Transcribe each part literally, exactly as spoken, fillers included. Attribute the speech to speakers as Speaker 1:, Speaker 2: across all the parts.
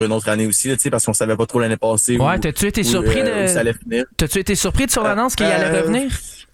Speaker 1: une autre année aussi, là, parce qu'on savait pas trop l'année passée.
Speaker 2: Ouais,
Speaker 1: où,
Speaker 2: t'as-tu été
Speaker 1: où,
Speaker 2: surpris
Speaker 1: euh,
Speaker 2: de.
Speaker 1: où ça allait finir.
Speaker 2: T'as-tu été surpris de son annonce qu'il
Speaker 1: Euh,
Speaker 2: allait revenir?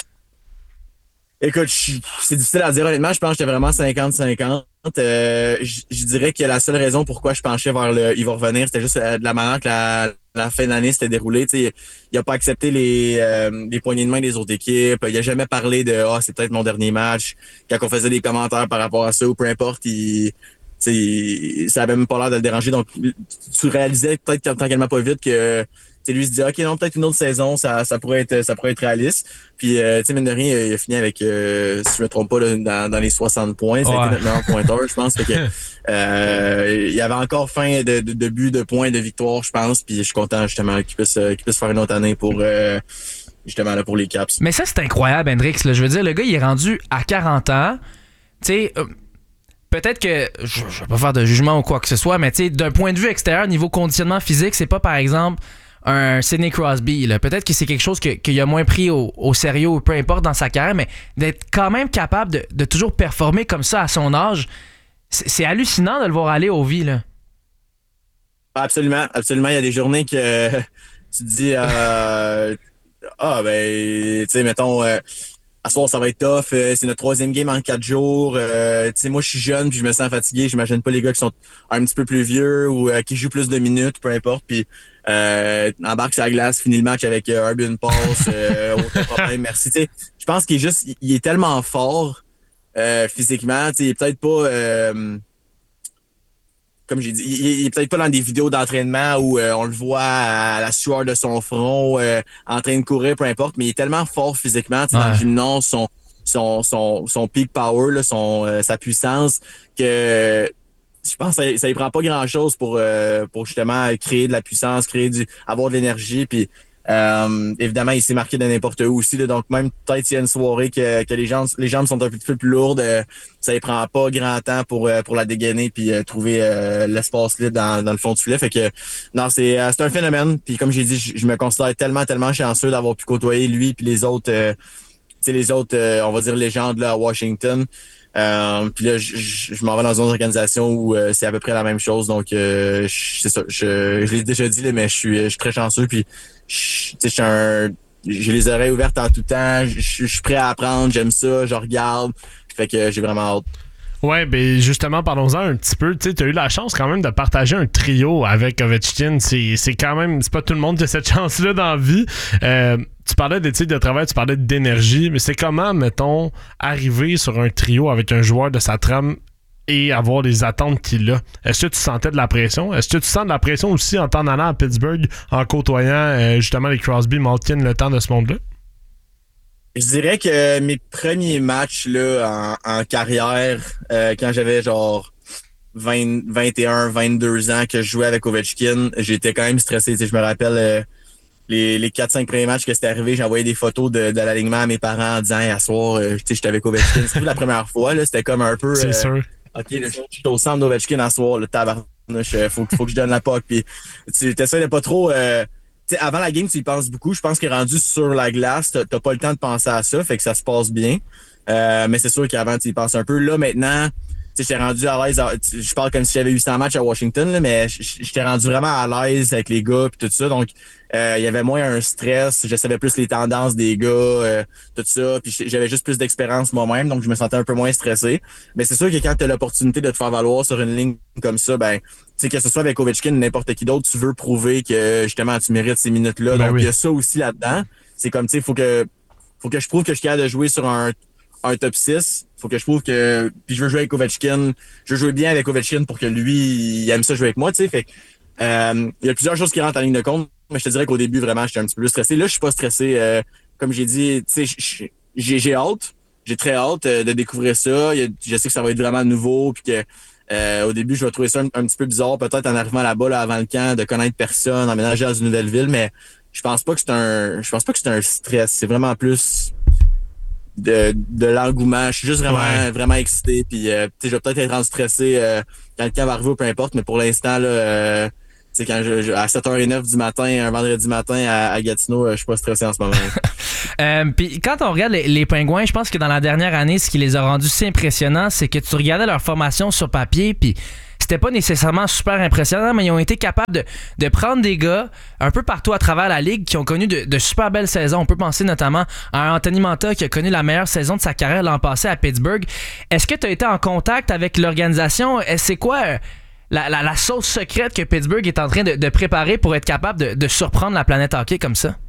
Speaker 1: Écoute, je- c'est difficile à dire honnêtement. Je pense que j'étais vraiment cinquante cinquante. Euh, je je dirais que la seule raison pourquoi je penchais vers le il va revenir, c'était juste euh, de la manière que la, la fin d'année s'était déroulée. Tu sais, il a pas accepté les, euh, les poignées de main des autres équipes. Il a jamais parlé de ah, c'est peut-être mon dernier match. Quand on faisait des commentaires par rapport à ça ou peu importe, il, tu sais, ça avait même pas l'air de le déranger. Donc, tu réalisais peut-être tranquillement pas vite que tu sais, lui se dit ok non peut-être une autre saison ça ça pourrait être ça pourrait être réaliste. Puis euh, tu sais mine de rien il a fini avec euh, si je me trompe pas là, dans, dans les soixante points. Ça a
Speaker 2: Ouais.
Speaker 1: été notre meilleur pointeur je pense. Fait que euh, il y avait encore faim de, de, de buts, de points, de victoires je pense. Puis je suis content justement qu'il puisse qu'il puisse faire une autre année pour euh, justement là pour les Caps.
Speaker 2: Mais ça, c'est incroyable, Hendrix. Là. Je veux dire, le gars, il est rendu à quarante ans. Tu sais, euh, peut-être que. Je, je vais pas faire de jugement ou quoi que ce soit, mais tu sais, d'un point de vue extérieur, niveau conditionnement physique, c'est pas, par exemple, un Sidney Crosby. Là. Peut-être que c'est quelque chose que, qu'il a moins pris au, au sérieux ou peu importe dans sa carrière, mais d'être quand même capable de, de toujours performer comme ça à son âge, c'est, c'est hallucinant de le voir aller au vie, là.
Speaker 1: Absolument, absolument. Il y a des journées que tu te dis euh, ah ben tu sais mettons euh, à soir ça va être tough, euh, c'est notre troisième game en quatre jours. Euh, tu sais moi je suis jeune puis je me sens fatigué. J'imagine pas les gars qui sont un petit peu plus vieux ou euh, qui jouent plus de minutes, peu importe. Puis euh, embarque sur la glace, finit le match avec euh, un but, une passe, euh, aucun problème, merci. Tu sais, je pense qu'il est juste, il, il est tellement fort euh, physiquement. Tu sais, il est peut-être pas euh, comme j'ai dit, il, il est peut-être pas dans des vidéos d'entraînement où euh, on le voit à la sueur de son front, euh, en train de courir, peu importe, mais il est tellement fort physiquement, tu sais,
Speaker 2: Ouais.
Speaker 1: dans le gymnase, son son son son peak power, là, son euh, sa puissance, que je pense que ça, ça y prend pas grand-chose pour euh, pour justement créer de la puissance, créer du avoir de l'énergie, puis euh, évidemment, il s'est marqué de n'importe où aussi. Là, donc, même peut-être s'il y a une soirée que, que les jambes, les jambes sont un petit peu plus lourdes, euh, ça ne prend pas grand temps pour euh, pour la dégainer puis euh, trouver euh, l'espace libre dans, dans le fond du filet. Fait que non, c'est euh, c'est un phénomène. Puis comme j'ai dit, je, je me considère tellement tellement chanceux d'avoir pu côtoyer lui puis les autres, euh, tu sais les autres, euh, on va dire légendes là à Washington. Euh, puis là, je, je, je m'en vais dans une autre organisation où euh, c'est à peu près la même chose. Donc, euh, je- c'est ça. Je, je l'ai déjà dit, là, mais je suis, je suis très chanceux. Puis, je, tu sais, je suis un, j'ai les oreilles ouvertes en tout temps. Je, je suis prêt à apprendre. J'aime ça. Je regarde. Fait que j'ai vraiment hâte.
Speaker 3: Ouais, ben justement, parlons-en un petit peu. Tu sais, t'as eu la chance quand même de partager un trio avec Ovechkin. C'est, c'est quand même, c'est pas tout le monde qui a cette chance-là dans la vie. Euh, tu parlais d'éthique de travail, tu parlais d'énergie, mais c'est comment, mettons, arriver sur un trio avec un joueur de sa trame et avoir les attentes qu'il a? Est-ce que tu sentais de la pression? Est-ce que tu sens de la pression aussi en t'en allant à Pittsburgh, en côtoyant euh, justement les Crosby, Malkin, le temps de ce monde-là?
Speaker 1: Je dirais que mes premiers matchs là en, en carrière, euh, quand j'avais genre vingt, vingt et un, vingt-deux ans que je jouais avec Ovechkin, j'étais quand même stressé. Tu sais, je me rappelle euh, les, les quatre cinq premiers matchs que c'était arrivé, j'envoyais des photos de, de l'alignement à mes parents en disant hey, à soir, euh, tu sais, j'étais avec Ovechkin. C'était la première fois, là, c'était comme un peu
Speaker 3: C'est
Speaker 1: euh,
Speaker 3: sûr.
Speaker 1: OK, là, je suis au centre d'Ovechkin à soir, le tabarnouche, euh, faut, faut que je donne la puck. Puis tu essaies de pas trop. Euh, tu sais, avant la game, tu y penses beaucoup. Je pense que rendu sur la glace, t'as, t'as pas le temps de penser à ça, fait que ça se passe bien. Euh, mais c'est sûr qu'avant, tu y penses un peu. Là, maintenant, tu sais, j'étais rendu à l'aise. à- tu- Je parle comme si j'avais eu cent matchs à Washington, là, mais j- j'étais rendu vraiment à l'aise avec les gars puis tout ça. Donc, euh, il y avait moins un stress. Je savais plus les tendances des gars, euh, tout ça. Puis j'avais juste plus d'expérience moi-même, donc je me sentais un peu moins stressé. Mais c'est sûr que quand tu as l'opportunité de te faire valoir sur une ligne comme ça, ben, tu sais, que ce soit avec Ovechkin ou n'importe qui d'autre, tu veux prouver que justement tu mérites ces minutes-là.
Speaker 3: Ben
Speaker 1: donc, il
Speaker 3: oui.
Speaker 1: y a ça aussi là-dedans. C'est comme, tu sais, il faut que faut que je prouve que je suis capable de jouer sur un, un top six. Faut que je prouve que. Puis je veux jouer avec Ovechkin. Je veux jouer bien avec Ovechkin pour que lui, il aime ça jouer avec moi, tu sais. Fait que, euh, il y a plusieurs choses qui rentrent en ligne de compte. Mais je te dirais qu'au début, vraiment, j'étais un petit peu plus stressé. Là, je suis pas stressé. Euh, comme j'ai dit, tu sais, j'ai, j'ai hâte. J'ai très hâte euh, de découvrir ça. Il y a- je sais que ça va être vraiment nouveau. Puis que euh, au début, je vais trouver ça un, un petit peu bizarre, peut-être en arrivant là-bas, là, avant le camp, de connaître personne, emménager dans une nouvelle ville, mais je pense pas que c'est un. Je pense pas que c'est un stress. C'est vraiment plus de, de l'engouement. Je suis juste vraiment,
Speaker 3: Ouais.
Speaker 1: vraiment excité. Puis euh, tu sais, je vais peut-être être rendu stressé euh, quand le camp va arriver ou peu importe, mais pour l'instant, là, euh, tu sais, quand je, je- à sept heures zéro neuf du matin, un vendredi matin à, à Gatineau, euh, je suis pas stressé en ce moment.
Speaker 2: Euh, Puis quand on regarde les, les Pingouins, je pense que dans la dernière année, ce qui les a rendus si impressionnants, c'est que tu regardais leur formation sur papier, puis c'était pas nécessairement super impressionnant, mais ils ont été capables de, de prendre des gars un peu partout à travers la ligue qui ont connu de, de super belles saisons. On peut penser notamment à Anthony Mantha qui a connu la meilleure saison de sa carrière l'an passé à Pittsburgh. Est-ce que tu as été en contact avec l'organisation? C'est quoi euh, la, la, la sauce secrète que Pittsburgh est en train de, de préparer pour être capable de, de surprendre la planète hockey comme ça?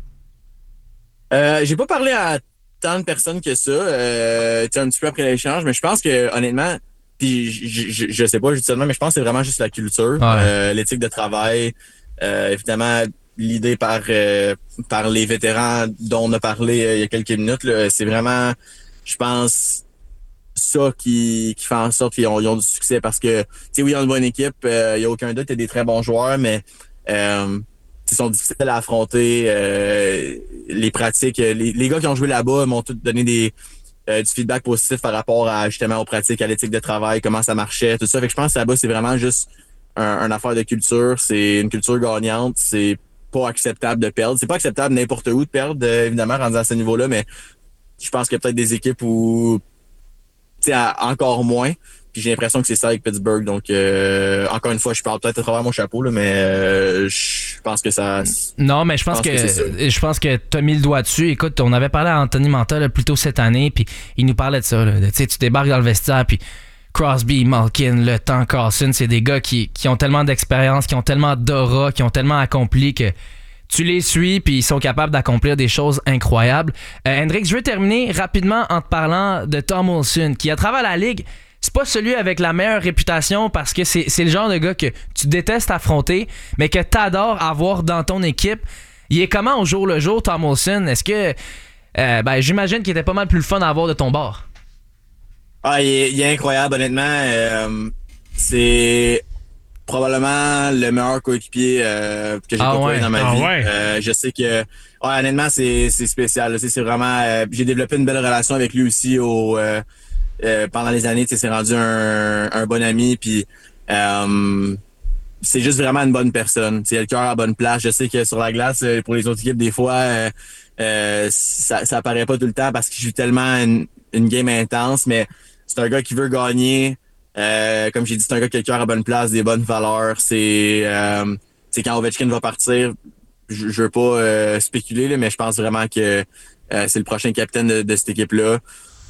Speaker 1: Euh, j'ai pas parlé à tant de personnes que ça, euh, un petit peu après l'échange, mais je pense que honnêtement, puis je, je, je sais pas justement, mais je pense que c'est vraiment juste la culture, ouais. euh, l'éthique de travail, euh, évidemment l'idée par euh, par les vétérans dont on a parlé euh, il y a quelques minutes, là, c'est vraiment, je pense, ça qui, qui fait en sorte qu'ils ont, ils ont du succès parce que, tu sais, oui, ils ont une bonne équipe, il euh, y a aucun doute, il y a des très bons joueurs, mais euh, ils sont difficiles à affronter. Euh, les pratiques, les, les gars qui ont joué là-bas m'ont tous donné des euh, du feedback positif par rapport à justement aux pratiques, à l'éthique de travail, comment ça marchait, tout ça. Fait que je pense que là-bas, c'est vraiment juste un, un affaire de culture. C'est une culture gagnante. C'est pas acceptable de perdre. C'est pas acceptable n'importe où de perdre, euh, évidemment, rendu à ce niveau-là, mais je pense qu'il y a peut-être des équipes où, tu sais, encore moins. Puis j'ai l'impression que c'est ça avec Pittsburgh. Donc, euh, encore une fois, je parle peut-être à travers mon chapeau, là, mais euh, je pense que ça...
Speaker 2: Non, mais je pense, je pense que, que je pense que t'as mis le doigt dessus. Écoute, on avait parlé à Anthony Mantha là, plus tôt cette année, puis il nous parlait de ça. Tu sais, tu débarques dans le vestiaire, puis Crosby, Malkin, Le Temps, Carlson, c'est des gars qui, qui ont tellement d'expérience, qui ont tellement d'aura, qui ont tellement accompli que tu les suis, puis ils sont capables d'accomplir des choses incroyables. Euh, Hendrix, je veux terminer rapidement en te parlant de Tom Wilson, qui, à travers la Ligue, c'est pas celui avec la meilleure réputation parce que c'est, c'est le genre de gars que tu détestes affronter, mais que t'adores avoir dans ton équipe. Il est comment au jour le jour, Tom Wilson? Est-ce que... Euh, ben, j'imagine qu'il était pas mal plus le fun à avoir de ton bord.
Speaker 1: Ah, il est, il est incroyable, honnêtement. Euh, c'est probablement le meilleur coéquipier euh, que j'ai
Speaker 2: ah
Speaker 1: côtoyé
Speaker 2: ouais.
Speaker 1: dans ma
Speaker 3: ah
Speaker 1: vie.
Speaker 3: Ouais.
Speaker 1: Euh, je sais que... Ouais, honnêtement, c'est, c'est spécial. Là. C'est, c'est vraiment... Euh, j'ai développé une belle relation avec lui aussi au... Euh, Euh, pendant les années, tu sais, c'est rendu un, un bon ami, puis euh, c'est juste vraiment une bonne personne. Tu sais, il a le cœur à la bonne place. Je sais que sur la glace, pour les autres équipes, des fois, euh, euh, ça, ça apparaît pas tout le temps parce qu'il joue tellement une, une game intense, mais c'est un gars qui veut gagner. Euh, comme j'ai dit, c'est un gars qui a le cœur à la bonne place, des bonnes valeurs. C'est, euh, c'est quand Ovechkin va partir, je, je veux pas euh, spéculer, là, mais je pense vraiment que euh, c'est le prochain capitaine de, de cette équipe-là.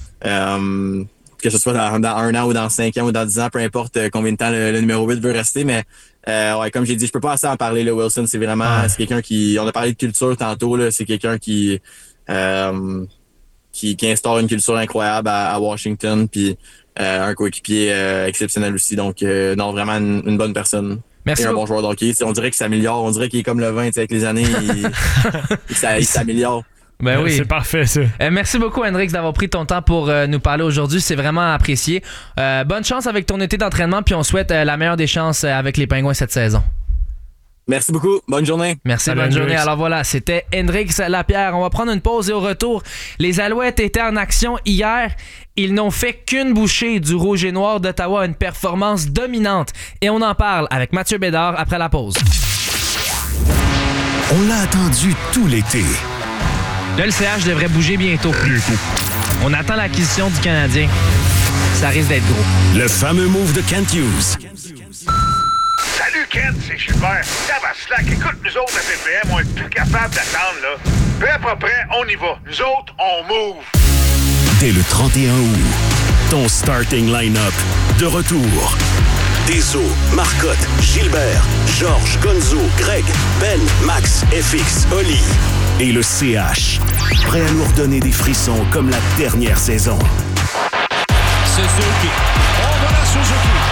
Speaker 1: Euh, que ce soit dans, dans un an ou dans cinq ans ou dans dix ans, peu importe combien de temps le, le numéro huit veut rester, mais euh, ouais, comme j'ai dit, je peux pas assez en parler, là, Wilson, c'est vraiment, ouais. c'est quelqu'un qui, on a parlé de culture tantôt, là, c'est quelqu'un qui, euh, qui, qui instaure une culture incroyable à, à Washington, puis euh, un coéquipier euh, exceptionnel aussi, donc euh, non, vraiment une, une bonne personne.
Speaker 2: Merci.
Speaker 1: Et un bon joueur de hockey, on dirait qu'il s'améliore, on dirait qu'il est comme le vin, avec les années, il, il, il s'améliore.
Speaker 2: Ben oui.
Speaker 3: C'est parfait, ça.
Speaker 2: Euh, merci beaucoup, Hendrix, d'avoir pris ton temps pour euh, nous parler aujourd'hui. C'est vraiment apprécié. Euh, bonne chance avec ton été d'entraînement, puis on souhaite euh, la meilleure des chances euh, avec les Pingouins cette saison.
Speaker 1: Merci beaucoup. Bonne journée.
Speaker 2: Merci,
Speaker 3: Salut,
Speaker 2: bonne
Speaker 3: Hendrix.
Speaker 2: journée. Alors voilà, c'était Hendrix Lapierre. On va prendre une pause et au retour, les Alouettes étaient en action hier. Ils n'ont fait qu'une bouchée du Rouge et Noir d'Ottawa, une performance dominante. Et on en parle avec Mathieu Bédard après la pause.
Speaker 4: On l'a attendu tout l'été.
Speaker 2: Le L C H devrait bouger bientôt. On attend l'acquisition du Canadien. Ça risque d'être gros.
Speaker 4: Le fameux move de Kent Hughes.
Speaker 5: Salut Kent, c'est Gilbert. Tabaslac, écoute, nous autres, à P P M, on est plus capable d'attendre, là. Peu à peu près, on y va. Nous autres, on move.
Speaker 4: Dès le trente et un août, ton starting line-up de retour. Deso, Marcotte, Gilbert, Georges, Gonzo, Greg, Ben, Max, F X, Oli et le C H. Prêt à nous redonner des frissons comme la dernière saison.
Speaker 6: Suzuki. On va la Suzuki.